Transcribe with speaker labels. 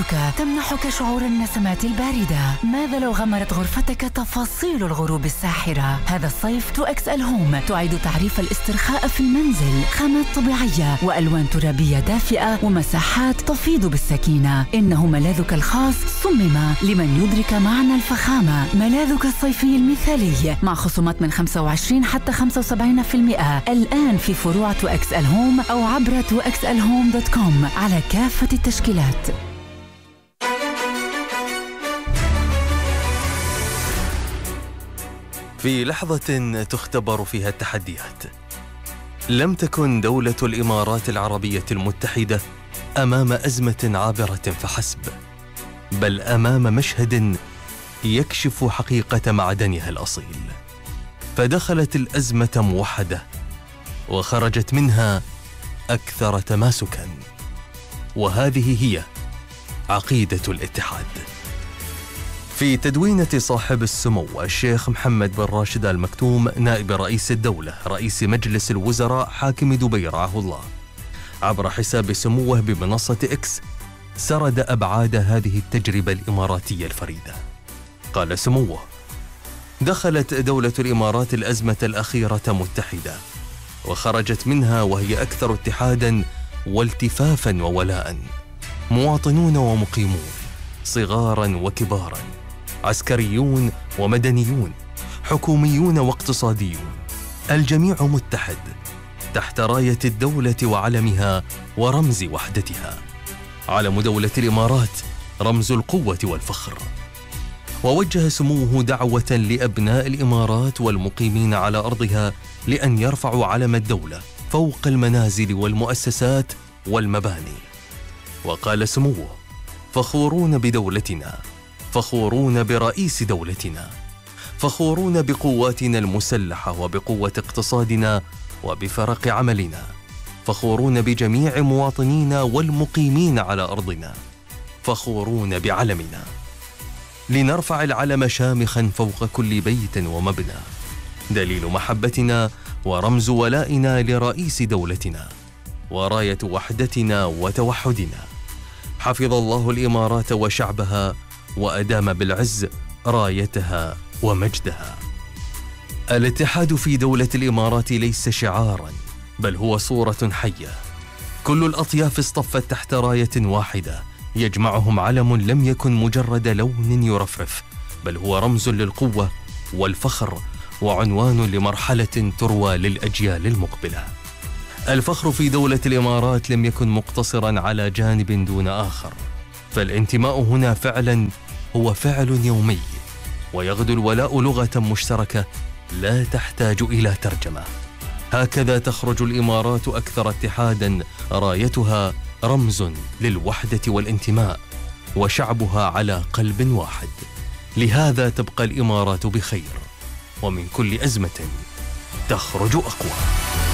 Speaker 1: تمنحك شعور النسمات الباردة. ماذا لو غمرت غرفتك تفاصيل الغروب الساحرة؟ هذا الصيف 2XL هوم تعيد تعريف الاسترخاء في المنزل. خامات طبيعية وألوان ترابية دافئة ومساحات تفيض بالسكينة. إنه ملاذك الخاص صمم لمن يدرك معنى الفخامة. ملاذك الصيفي المثالي مع خصومات من 25 حتى 75% الآن في فروع 2XL هوم أو عبر 2XLhome.com على كافة التشكيلات.
Speaker 2: في لحظة تختبر فيها التحديات، لم تكن دولة الإمارات العربية المتحدة أمام أزمة عابرة فحسب، بل أمام مشهد يكشف حقيقة معدنها الأصيل. فدخلت الأزمة موحدة وخرجت منها أكثر تماسكاً، وهذه هي عقيدة الاتحاد. في تدوينة صاحب السمو الشيخ محمد بن راشد آل مكتوم نائب رئيس الدولة رئيس مجلس الوزراء حاكم دبي رعاه الله، عبر حساب سموه بمنصة إكس، سرد أبعاد هذه التجربة الإماراتية الفريدة. قال سموه: دخلت دولة الإمارات الأزمة الأخيرة متحدة، وخرجت منها وهي أكثر اتحاداً والتفافاً وولاءً. مواطنون ومقيمون، صغاراً وكباراً، عسكريون ومدنيون، حكوميون واقتصاديون، الجميع متحد تحت راية الدولة وعلمها ورمز وحدتها. علم دولة الإمارات رمز القوة والفخر. ووجه سموه دعوة لأبناء الإمارات والمقيمين على أرضها لأن يرفعوا علم الدولة فوق المنازل والمؤسسات والمباني. وقال سموه: فخورون بدولتنا، فخورون برئيس دولتنا، فخورون بقواتنا المسلحة وبقوة اقتصادنا وبفرق عملنا، فخورون بجميع مواطنينا والمقيمين على أرضنا، فخورون بعلمنا. لنرفع العلم شامخا فوق كل بيت ومبنى، دليل محبتنا ورمز ولائنا لرئيس دولتنا وراية وحدتنا وتوحدنا. حفظ الله الإمارات وشعبها وأدام بالعز رايتها ومجدها. الاتحاد في دولة الإمارات ليس شعاراً، بل هو صورة حية. كل الأطياف اصطفت تحت راية واحدة يجمعهم علم لم يكن مجرد لون يرفرف، بل هو رمز للقوة والفخر وعنوان لمرحلة تروى للأجيال المقبلة. الفخر في دولة الإمارات لم يكن مقتصراً على جانب دون آخر، فالانتماء هنا فعلاً هو فعل يومي، ويغدو الولاء لغة مشتركة لا تحتاج إلى ترجمة. هكذا تخرج الإمارات أكثر اتحاداً، رايتها رمز للوحدة والانتماء، وشعبها على قلب واحد. لهذا تبقى الإمارات بخير، ومن كل أزمة تخرج أقوى.